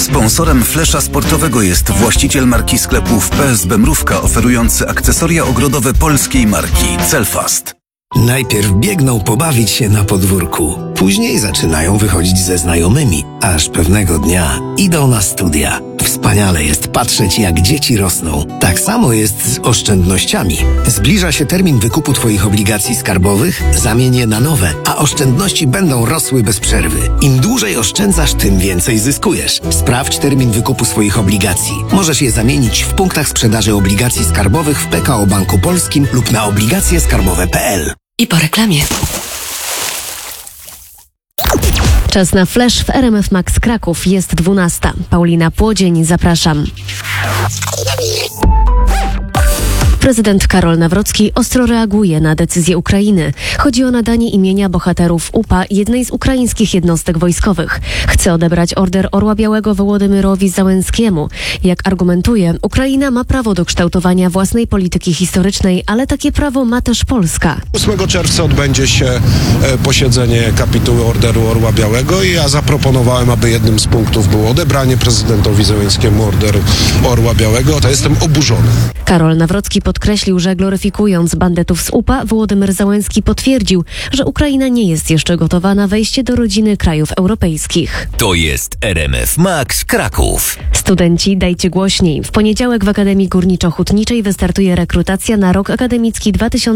Sponsorem Flesza Sportowego jest właściciel marki sklepów PSB Mrówka, oferujący akcesoria ogrodowe polskiej marki Celfast. Najpierw biegną pobawić się na podwórku, później zaczynają wychodzić ze znajomymi, aż pewnego dnia idą na studia. Wspaniale jest patrzeć, jak dzieci rosną. Tak samo jest z oszczędnościami. Zbliża się termin wykupu Twoich obligacji skarbowych, zamień je na nowe, a oszczędności będą rosły bez przerwy. Im dłużej oszczędzasz, tym więcej zyskujesz. Sprawdź termin wykupu swoich obligacji. Możesz je zamienić w punktach sprzedaży obligacji skarbowych w PKO Banku Polskim lub na obligacjeskarbowe.pl. I po reklamie. Czas na flash w RMF Max Kraków. Jest 12. Paulina Płodzień, zapraszam. Prezydent Karol Nawrocki ostro reaguje na decyzję Ukrainy. Chodzi o nadanie imienia bohaterów UPA jednej z ukraińskich jednostek wojskowych. Chce odebrać Order Orła Białego Wołodymyrowi Załęskiemu. Jak argumentuje, Ukraina ma prawo do kształtowania własnej polityki historycznej, ale takie prawo ma też Polska. 8 czerwca odbędzie się posiedzenie kapituły Orderu Orła Białego i ja zaproponowałem, aby jednym z punktów było odebranie prezydentowi Załęskiemu Orderu Orła Białego. To jestem oburzony. Karol Nawrocki podkreślił, że gloryfikując bandytów z UPA, Wołodymyr Załęski potwierdził, że Ukraina nie jest jeszcze gotowa na wejście do rodziny krajów europejskich. To jest RMF Max Kraków. Studenci, dajcie głośniej. W poniedziałek w Akademii Górniczo-Hutniczej wystartuje rekrutacja na rok akademicki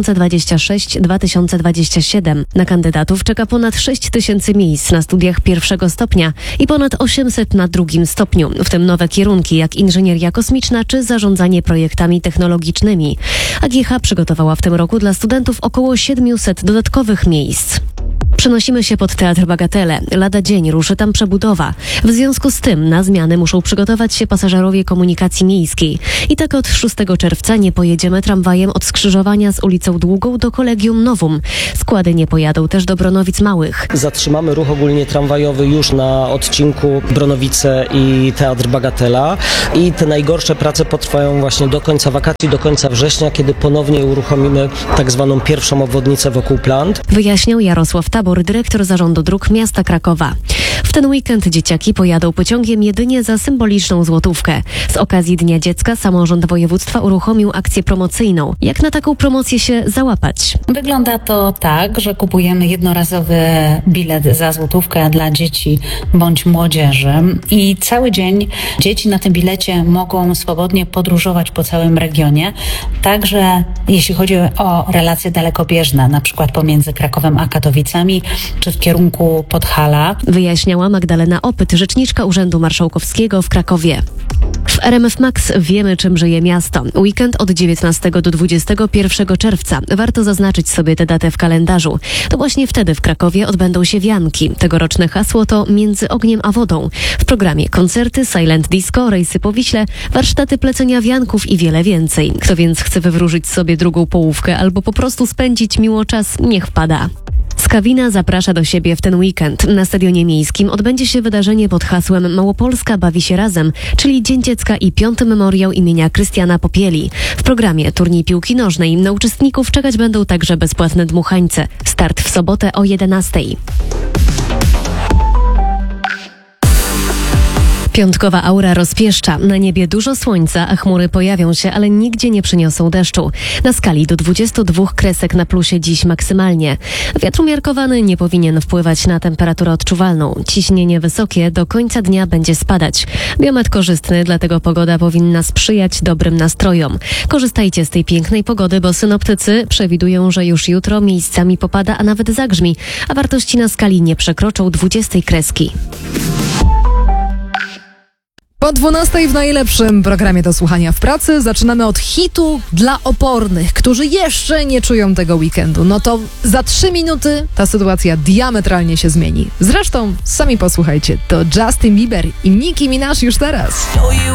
2026-2027. Na kandydatów czeka ponad 6 tysięcy miejsc na studiach pierwszego stopnia i ponad 800 na drugim stopniu, w tym nowe kierunki jak inżynieria kosmiczna czy zarządzanie projektami technologicznymi. AGH przygotowała w tym roku dla studentów około 700 dodatkowych miejsc. Przenosimy się pod Teatr Bagatele. Lada dzień ruszy tam przebudowa. W związku z tym na zmiany muszą przygotować się pasażerowie komunikacji miejskiej. I tak od 6 czerwca nie pojedziemy tramwajem od skrzyżowania z ulicą Długą do Kolegium Novum. Składy nie pojadą też do Bronowic Małych. Zatrzymamy ruch ogólnie tramwajowy już na odcinku Bronowice i Teatr Bagatela. I te najgorsze prace potrwają właśnie do końca wakacji, do końca września, kiedy ponownie uruchomimy tak zwaną pierwszą obwodnicę wokół plant. Wyjaśniał Jarosław Tabor, dyrektor Zarządu Dróg Miasta Krakowa. W ten weekend dzieciaki pojadą pociągiem jedynie za symboliczną złotówkę. Z okazji Dnia Dziecka samorząd województwa uruchomił akcję promocyjną. Jak na taką promocję się załapać? Wygląda to tak, że kupujemy jednorazowy bilet za złotówkę dla dzieci bądź młodzieży i cały dzień dzieci na tym bilecie mogą swobodnie podróżować po całym regionie. Także jeśli chodzi o relacje dalekobieżne, na przykład pomiędzy Krakowem a Katowicami, czy w kierunku Podhala. Wyjaśniała Magdalena Opyt, rzeczniczka Urzędu Marszałkowskiego w Krakowie. W RMF Max wiemy, czym żyje miasto. Weekend od 19 do 21 czerwca. Warto zaznaczyć sobie tę datę w kalendarzu. To właśnie wtedy w Krakowie odbędą się wianki. Tegoroczne hasło to Między ogniem a wodą. W programie koncerty, silent disco, rejsy po Wiśle, warsztaty plecenia wianków i wiele więcej. Kto więc chce wywróżyć sobie drugą połówkę albo po prostu spędzić miło czas, niech wpada. Skawina zaprasza do siebie w ten weekend. Na Stadionie Miejskim odbędzie się wydarzenie pod hasłem Małopolska bawi się razem, czyli Dzień Dziecka i 5. memoriał imienia Krystiana Popieli. W programie turniej piłki nożnej na uczestników czekać będą także bezpłatne dmuchańce. Start w sobotę o 11:00. Piątkowa aura rozpieszcza. Na niebie dużo słońca, a chmury pojawią się, ale nigdzie nie przyniosą deszczu. Na skali do 22 kresek na plusie dziś maksymalnie. Wiatr umiarkowany nie powinien wpływać na temperaturę odczuwalną. Ciśnienie wysokie do końca dnia będzie spadać. Biometr korzystny, dlatego pogoda powinna sprzyjać dobrym nastrojom. Korzystajcie z tej pięknej pogody, bo synoptycy przewidują, że już jutro miejscami popada, a nawet zagrzmi, a wartości na skali nie przekroczą 20 kreski. Po 12:00 w najlepszym programie do słuchania w pracy zaczynamy od hitu dla opornych, którzy jeszcze nie czują tego weekendu. No to za 3 minuty ta sytuacja diametralnie się zmieni. Zresztą sami posłuchajcie, to Justin Bieber i Nicki Minaj już teraz.